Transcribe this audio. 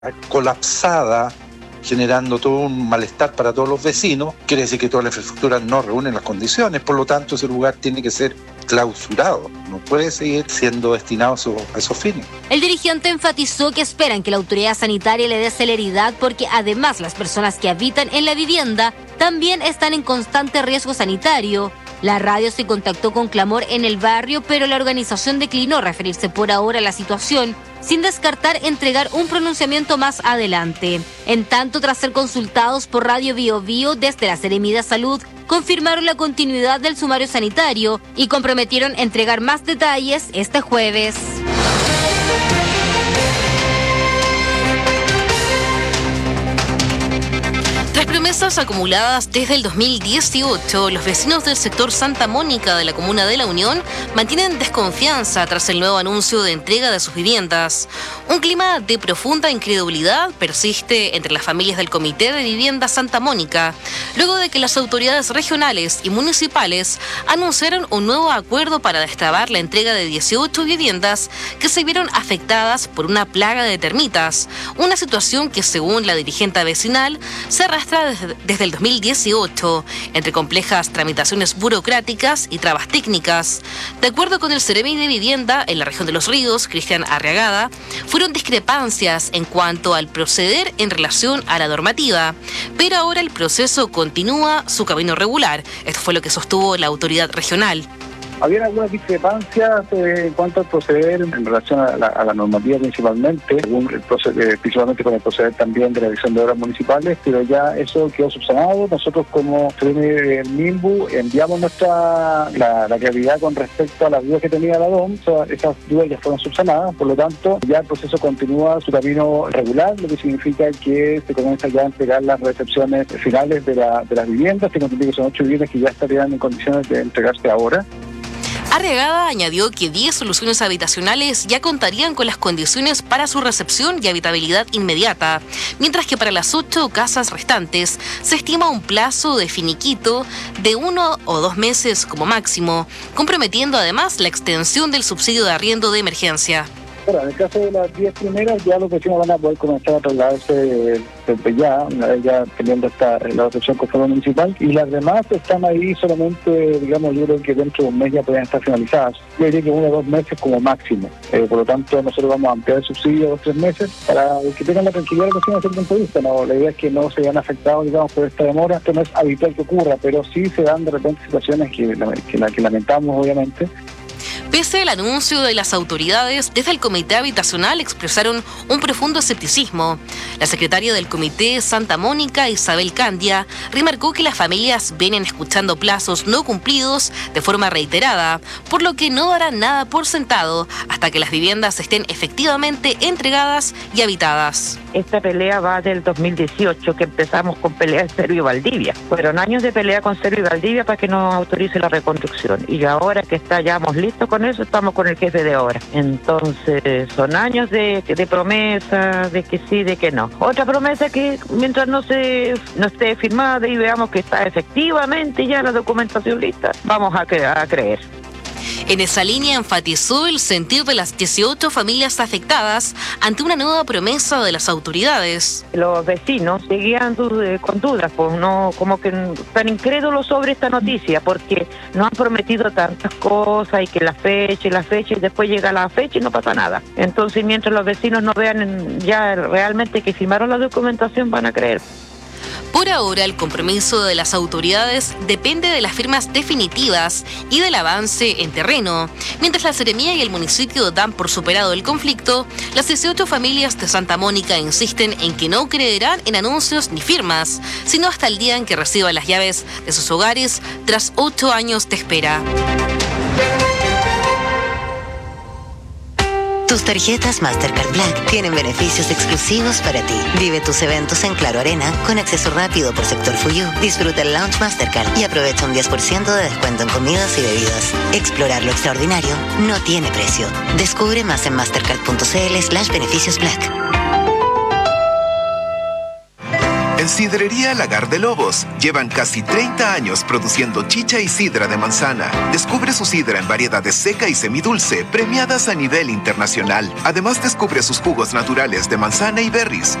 colapsada, generando todo un malestar para todos los vecinos. Quiere decir que toda la infraestructura no reúne las condiciones, por lo tanto ese lugar tiene que ser clausurado, no puede seguir siendo destinado a esos fines. El dirigente enfatizó que esperan que la autoridad sanitaria le dé celeridad porque además las personas que habitan en la vivienda también están en constante riesgo sanitario. La radio se contactó con Clamor en el barrio, pero la organización declinó referirse por ahora a la situación, sin descartar entregar un pronunciamiento más adelante. En tanto, tras ser consultados por Radio Bio Bio desde la Seremía de Salud, confirmaron la continuidad del sumario sanitario y comprometieron entregar más detalles este jueves. Tras promesas acumuladas desde el 2018, los vecinos del sector Santa Mónica de la Comuna de La Unión mantienen desconfianza tras el nuevo anuncio de entrega de sus viviendas. Un clima de profunda incredulidad persiste entre las familias del Comité de Vivienda Santa Mónica, luego de que las autoridades regionales y municipales anunciaron un nuevo acuerdo para destrabar la entrega de 18 viviendas que se vieron afectadas por una plaga de termitas, una situación que, según la dirigente vecinal, se arrastra desde el 2018, entre complejas tramitaciones burocráticas y trabas técnicas. De acuerdo con el Seremi de Vivienda en la región de Los Ríos, Cristian Arriagada, fueron discrepancias en cuanto al proceder en relación a la normativa, pero ahora el proceso continúa su camino regular. Esto fue lo que sostuvo la autoridad regional. Había algunas discrepancias en cuanto al proceder en relación a la normativa principalmente, principalmente con el proceder también de la Dirección de Obras Municipales, pero ya eso quedó subsanado. Nosotros como del MIMBU enviamos la claridad con respecto a las dudas que tenía la DOM, esas dudas ya fueron subsanadas, por lo tanto ya el proceso continúa su camino regular, lo que significa que se comienza ya a entregar las recepciones finales de las viviendas. Tengo entendido que son 8 viviendas que ya estarían en condiciones de entregarse ahora. Arriagada añadió que 10 soluciones habitacionales ya contarían con las condiciones para su recepción y habitabilidad inmediata, mientras que para las 8 casas restantes se estima un plazo de finiquito de 1 o 2 meses como máximo, comprometiendo además la extensión del subsidio de arriendo de emergencia. Bueno, en el caso de las 10 primeras, ya los vecinos van a poder comenzar a trasladarse desde ya, una vez ya teniendo la recepción con forma municipal, y las demás están ahí solamente, digamos, yo creo que dentro de un mes ya pueden estar finalizadas. Yo diría que 1 o 2 meses como máximo. Por lo tanto, nosotros vamos a ampliar el subsidio a 2 o 3 meses para que tengan la tranquilidad de los vecinos desde el punto de vista. No, la idea es que no se vean afectados, digamos, por esta demora. Esto no es habitual que ocurra, pero sí se dan de repente situaciones que lamentamos, obviamente. Pese al anuncio de las autoridades, desde el Comité Habitacional expresaron un profundo escepticismo. La secretaria del Comité Santa Mónica, Isabel Candia, remarcó que las familias vienen escuchando plazos no cumplidos de forma reiterada, por lo que no darán nada por sentado hasta que las viviendas estén efectivamente entregadas y habitadas. Esta pelea va del 2018, que empezamos con pelea en Cerro y Valdivia. Fueron años de pelea con Cerro y Valdivia para que nos autorice la reconstrucción. Y ahora que estamos listos con eso, estamos con el jefe de obra. Entonces, son años de promesa, de que sí, de que no. Otra promesa que mientras no esté firmada y veamos que está efectivamente ya la documentación lista, vamos a creer. En esa línea enfatizó el sentir de las 18 familias afectadas ante una nueva promesa de las autoridades. Los vecinos seguían con dudas, pues no, como que están incrédulos sobre esta noticia, porque nos han prometido tantas cosas y que la fecha y después llega la fecha y no pasa nada. Entonces, mientras los vecinos no vean ya realmente que firmaron la documentación, van a creer. Por ahora, el compromiso de las autoridades depende de las firmas definitivas y del avance en terreno. Mientras la Seremía y el municipio dan por superado el conflicto, las 18 familias de Santa Mónica insisten en que no creerán en anuncios ni firmas, sino hasta el día en que reciban las llaves de sus hogares tras 8 años de espera. Tus tarjetas Mastercard Black tienen beneficios exclusivos para ti. Vive tus eventos en Claro Arena con acceso rápido por sector Fuyú. Disfruta el Lounge Mastercard y aprovecha un 10% de descuento en comidas y bebidas. Explorar lo extraordinario no tiene precio. Descubre más en mastercard.cl/beneficios Black. En Sidrería Lagar de Lobos llevan casi 30 años produciendo chicha y sidra de manzana. Descubre su sidra en variedades seca y semidulce, premiadas a nivel internacional. Además, descubre sus jugos naturales de manzana y berries,